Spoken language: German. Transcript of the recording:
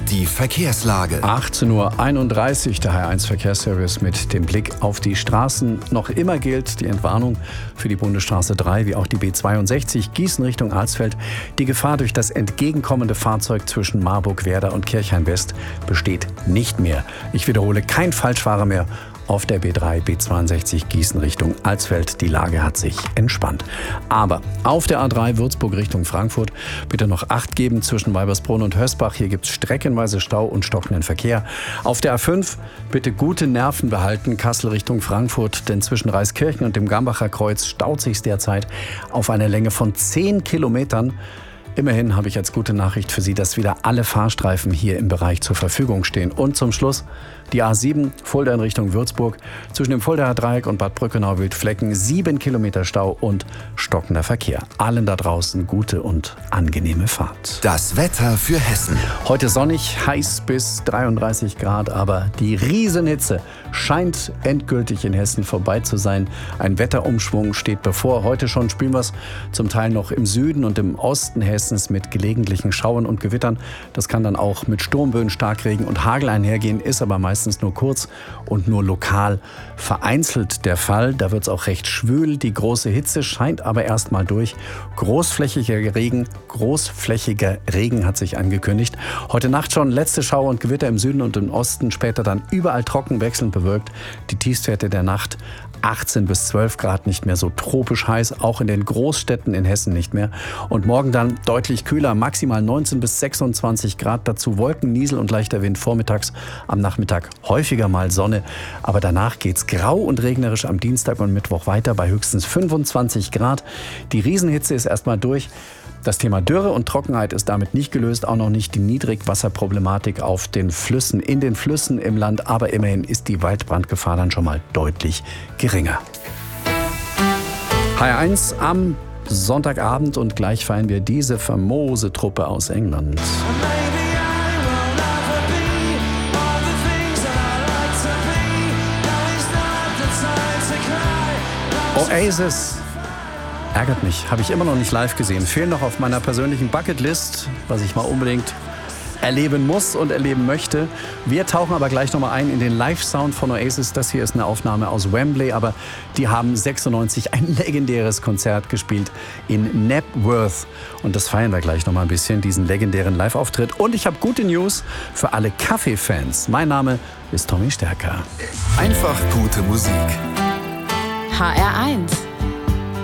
Die Verkehrslage. 18:31 Uhr, der HR1 Verkehrsservice mit dem Blick auf die Straßen. Noch immer gilt die Entwarnung für die Bundesstraße 3 wie auch die B62 Gießen Richtung Alsfeld. Die Gefahr durch das entgegenkommende Fahrzeug zwischen Marburg-Werder und Kirchhain-West besteht nicht mehr. Ich wiederhole, kein Falschfahrer mehr auf der B3, B62 Gießen Richtung Alsfeld. Die Lage hat sich entspannt. Aber auf der A3 Würzburg Richtung Frankfurt bitte noch Acht geben zwischen Weibersbrunn und Hösbach. Hier gibt es streckenweise Stau und stockenden Verkehr. Auf der A5 bitte gute Nerven behalten, Kassel Richtung Frankfurt, denn zwischen Reiskirchen und dem Gambacher Kreuz staut sich derzeit auf einer Länge von 10 Kilometern. Immerhin habe ich als gute Nachricht für Sie, dass wieder alle Fahrstreifen hier im Bereich zur Verfügung stehen. Und zum Schluss die A7 Fulda in Richtung Würzburg. Zwischen dem Fuldaer Dreieck und Bad Brückenau-Wildflecken 7 Kilometer Stau und stockender Verkehr. Allen da draußen gute und angenehme Fahrt. Das Wetter für Hessen. Heute sonnig, heiß bis 33 Grad, aber die Riesenhitze scheint endgültig in Hessen vorbei zu sein. Ein Wetterumschwung steht bevor. Heute schon spüren wir es zum Teil noch im Süden und im Osten Hessens mit gelegentlichen Schauern und Gewittern. Das kann dann auch mit Sturmböen, Starkregen und Hagel einhergehen, ist aber meistens nur kurz und nur lokal vereinzelt der Fall. Da wird es auch recht schwül. Die große Hitze scheint aber erst mal durch. Großflächiger Regen hat sich angekündigt. Heute Nacht schon letzte Schauer und Gewitter im Süden und im Osten, später dann überall trocken, wechselnd bewölkt. Die Tiefstwerte der Nacht 18 bis 12 Grad, nicht mehr so tropisch heiß, auch in den Großstädten in Hessen nicht mehr. Und morgen dann deutlich kühler, maximal 19 bis 26 Grad, dazu Wolken, Niesel und leichter Wind vormittags, am Nachmittag häufiger mal Sonne. Aber danach geht's grau und regnerisch am Dienstag und Mittwoch weiter bei höchstens 25 Grad. Die Riesenhitze ist erstmal durch. Das Thema Dürre und Trockenheit ist damit nicht gelöst, auch noch nicht die Niedrigwasserproblematik auf den Flüssen, in den Flüssen im Land. Aber immerhin ist die Waldbrandgefahr dann schon mal deutlich geringer. HR1 am Sonntagabend und gleich feiern wir diese famose Truppe aus England. Oasis. Ärgert mich, habe ich immer noch nicht live gesehen. Fehlen noch auf meiner persönlichen Bucketlist, was ich mal unbedingt erleben muss und erleben möchte. Wir tauchen aber gleich nochmal ein in den Live-Sound von Oasis. Das hier ist eine Aufnahme aus Wembley, aber die haben 96 ein legendäres Konzert gespielt in Knebworth. Und das feiern wir gleich nochmal ein bisschen, diesen legendären Live-Auftritt. Und ich habe gute News für alle Kaffee-Fans. Mein Name ist Tommy Stärker. Einfach gute Musik. HR1